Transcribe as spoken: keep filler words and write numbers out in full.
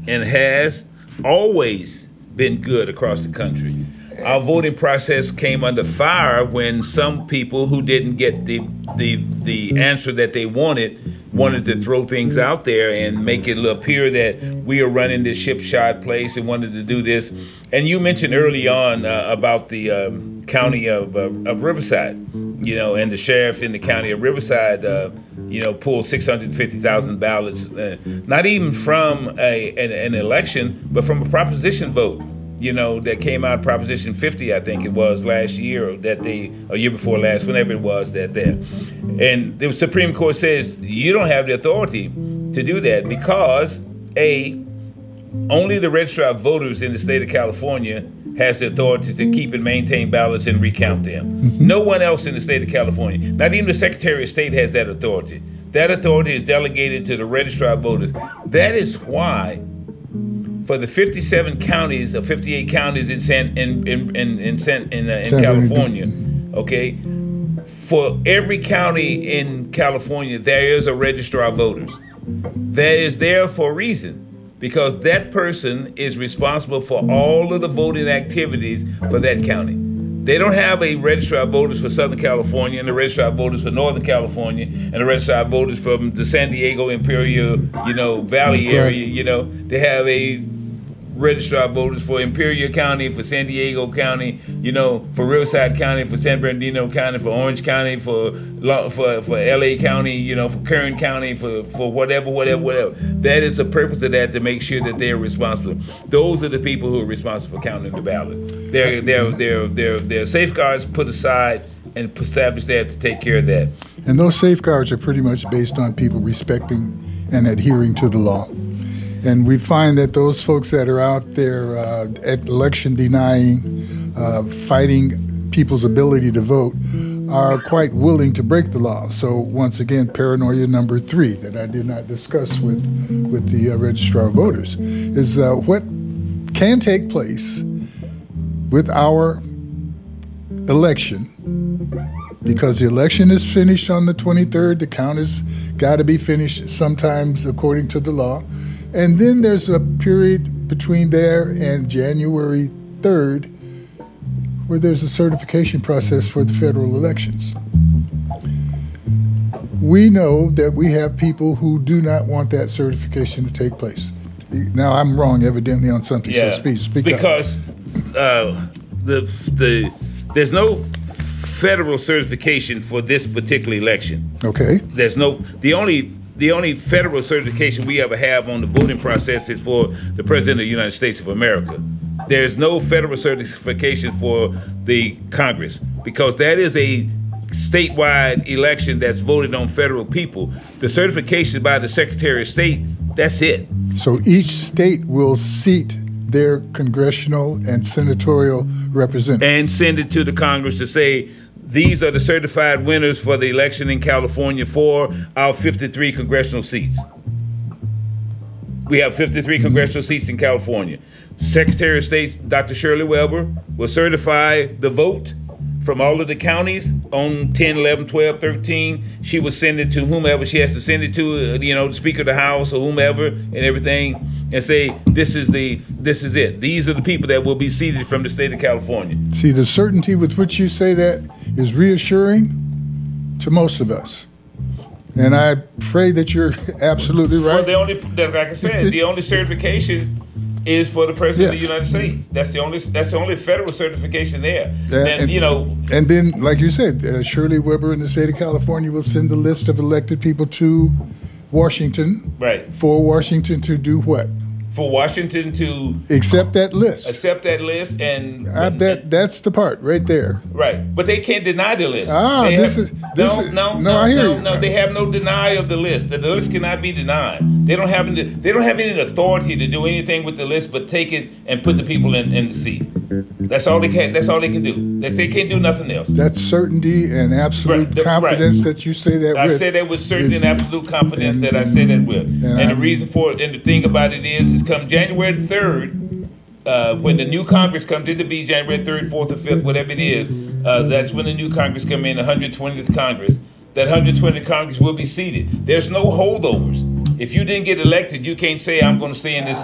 and has always been good across the country. Our voting process came under fire when some people who didn't get the the the answer that they wanted wanted to throw things out there and make it appear that we are running this ship-shod place and wanted to do this. And you mentioned early on uh, about the um, county of, uh, of Riverside, you know, and the sheriff in the county of Riverside, uh, you know, pulled six hundred fifty thousand ballots, uh, not even from a an, an election, but from a proposition vote. You know, that came out, Proposition fifty, I think it was last year, or that they, a year before last, whenever it was that there. And the Supreme Court says you don't have the authority to do that because, A, only the registrar of voters in the state of California has the authority to keep and maintain ballots and recount them. Mm-hmm. No one else in the state of California, not even the Secretary of State, has that authority. That authority is delegated to the registrar of voters. That is why, for the fifty-seven counties or fifty-eight counties in San in in in in, San, in, uh, in California, okay, for every county in California there is a registrar of voters. That is there for a reason, because that person is responsible for all of the voting activities for that county. They don't have a registrar of voters for Southern California and a registrar of voters for Northern California and a registrar of voters from the San Diego Imperial, you know, Valley area. You know, they have a registrar of voters for Imperial County, for San Diego County, you know, for Riverside County, for San Bernardino County, for Orange County, for for for L A County, you know, for Kern County, for for whatever, whatever, whatever. That is the purpose of that, to make sure that they are responsible. Those are the people who are responsible for counting the ballots. They're they're they're they're they're safeguards put aside and established there to take care of that. And those safeguards are pretty much based on people respecting and adhering to the law. And we find that those folks that are out there uh, election denying, uh, fighting people's ability to vote, are quite willing to break the law. So once again, paranoia number three that I did not discuss with with the uh, registrar of voters is uh, what can take place with our election, because the election is finished on the twenty-third. The count has got to be finished sometimes according to the law. And then there's a period between there and January third where there's a certification process for the federal elections. We know that we have people who do not want that certification to take place. Now, I'm wrong evidently on something, yeah, so speak, speak because uh, the the there's no federal certification for this particular election. Okay. There's no, the only The only federal certification we ever have on the voting process is for the President of the United States of America. There's no federal certification for the Congress, because that is a statewide election that's voted on federal people. The certification by the Secretary of State, that's it. So each state will seat their congressional and senatorial representatives. And send it to the Congress to say, these are the certified winners for the election in California for our fifty-three congressional seats. We have fifty-three mm-hmm. congressional seats in California. Secretary of State, Doctor Shirley Weber, will certify the vote from all of the counties on ten, eleven, twelve, thirteen. She will send it to whomever she has to send it to, you know, the Speaker of the House or whomever and everything, and say, this is the this is it. These are the people that will be seated from the state of California. See, the certainty with which you say that is reassuring to most of us. And I pray that you're absolutely right. Well, the only, like I said, the only certification is for the President yes. of the United States. That's the only that's the only federal certification there. And, and, and you know, and then, like you said, uh, Shirley Weber in the state of California will send the list of elected people to Washington. Right. For Washington to do what? For Washington to accept that list. Accept that list, and uh, that that's the part right there. Right, but they can't deny the list. Ah, they this have, is this no, is, no, no, no, I hear no, you. no. They have no denial of the list. The list cannot be denied. They don't have any, they don't have any authority to do anything with the list but take it and put the people in, in the seat. That's all they can. That's all they can do. They, they can't do nothing else. That's certainty and absolute right, the, confidence right. that you say that I with. I say that with certainty is, and absolute confidence and, that I say that with. And, and, and the reason for it, and the thing about it is, is come January third, uh, when the new Congress comes into be, January third, fourth, or fifth, whatever it is, uh, that's when the new Congress come in, the one hundred twentieth Congress. That one hundred twentieth Congress will be seated. There's no holdovers. If you didn't get elected, you can't say, I'm going to stay in this